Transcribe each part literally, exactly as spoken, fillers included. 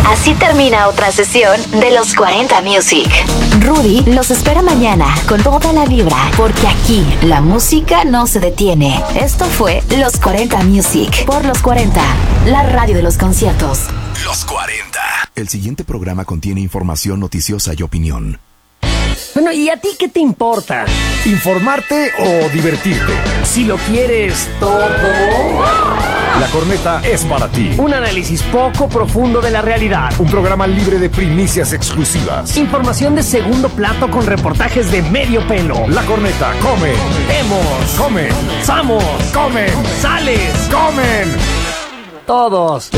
Así termina otra sesión de Los cuarenta Music. Rudy los espera mañana con toda la vibra, porque aquí la música no se detiene. Esto fue Los cuarenta Music por Los cuarenta, la radio de los conciertos. Los cuarenta. El siguiente programa contiene información noticiosa y opinión. Bueno, ¿y a ti qué te importa? ¿Informarte o divertirte? Si lo quieres todo... La Corneta es para ti. Un análisis poco profundo de la realidad. Un programa libre de primicias exclusivas. Información de segundo plato con reportajes de medio pelo. La Corneta come. Vemos. Comen. Samos. Comen. Sales. Comen. Todos.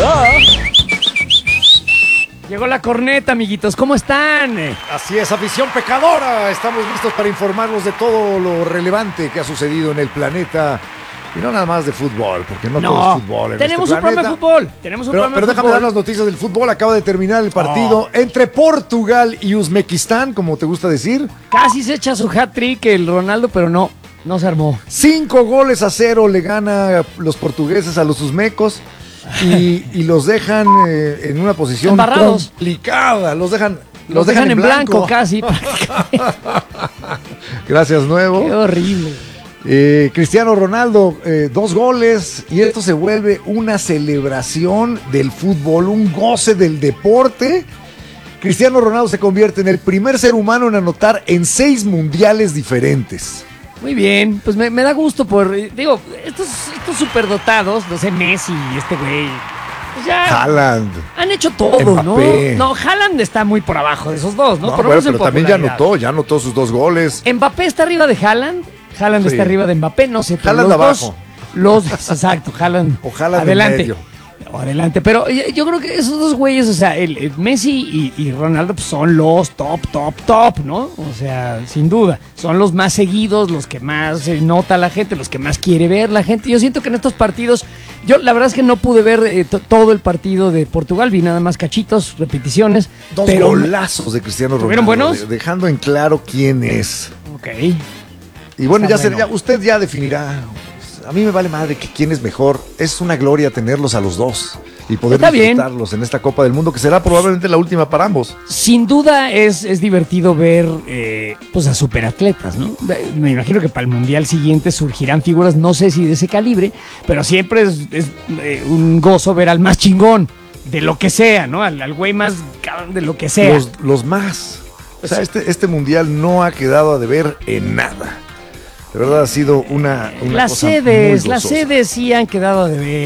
Llegó la corneta, amiguitos. ¿Cómo están? Así es, afición pecadora. Estamos listos para informarlos de todo lo relevante que ha sucedido en el planeta. Y no nada más de fútbol, porque no, no todo es fútbol en tenemos este un programa de fútbol. Tenemos un pero, programa pero de déjame fútbol. dar las noticias del fútbol. Acaba de terminar el partido oh. entre Portugal y Uzbekistán, como te gusta decir. Casi se echa su hat-trick el Ronaldo, pero no, no se armó. Cinco goles a cero le gana los portugueses a los uzbecos. Y, y los dejan eh, en una posición embarrados, complicada. Los dejan, los, los dejan, dejan en blanco, blanco casi. Gracias, Nuevo. Qué horrible. Eh, Cristiano Ronaldo, eh, dos goles. Y esto se vuelve una celebración del fútbol, un goce del deporte. Cristiano Ronaldo se convierte en el primer ser humano en anotar en seis mundiales diferentes. Muy bien, pues me, me da gusto por, digo, estos, estos superdotados, no sé, Messi y este güey, pues ya Haaland. Han hecho todo, Mbappé. ¿no? No, Haaland está muy por abajo de esos dos, ¿no? no por bueno, pero también ya anotó, ya anotó sus dos goles. Mbappé está arriba de Haaland, Haaland sí. está arriba de Mbappé, no sé. Haaland los abajo. Dos, los, exacto, Haaland, o Haaland adelante. En medio. Adelante, pero yo creo que esos dos güeyes, o sea, el, el Messi y, y Ronaldo pues son los top, top, top, ¿no? O sea, sin duda, son los más seguidos, los que más eh, nota la gente, los que más quiere ver la gente. Yo siento que en estos partidos, yo la verdad es que no pude ver eh, t- todo el partido de Portugal, vi nada más cachitos, repeticiones. Dos pero golazos de Cristiano Ronaldo. ¿Fueron buenos? De, dejando en claro quién es. Ok. Y bueno, ya, bueno. Se, ya usted ya definirá. A mí me vale madre que quién es mejor. Es una gloria tenerlos a los dos y poder Está disfrutarlos bien en esta Copa del Mundo, que será probablemente la última para ambos. Sin duda es, es divertido ver eh, pues a superatletas, ¿no? Me imagino que para el Mundial siguiente surgirán figuras, no sé si de ese calibre, pero siempre es, es eh, un gozo ver al más chingón, de lo que sea, ¿no? Al, al güey más cabrón de lo que sea. Los, los más. O sea, este, este Mundial no ha quedado a deber en nada. De verdad ha sido una, una las cosa sedes, muy las gozosa. sedes sí han quedado a deber.